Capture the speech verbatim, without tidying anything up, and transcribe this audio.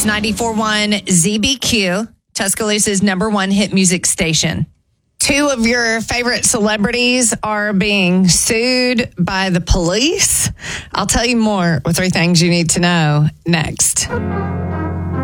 It's ninety-four point one Z B Q, Tuscaloosa's number one hit music station. Two of your favorite celebrities are being sued by the police. I'll tell you more with three things you need to know next.